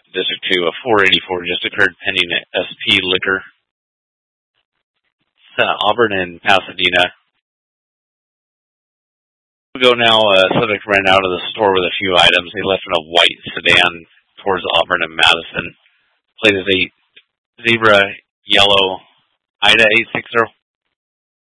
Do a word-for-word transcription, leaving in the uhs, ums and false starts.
District two, a four eighty-four just occurred pending S P liquor. It's, uh, Auburn and Pasadena. We go now, uh, subject ran out of the store with a few items. They left in a white sedan towards Auburn and Madison. Plate is a zebra yellow Ida eight sixty.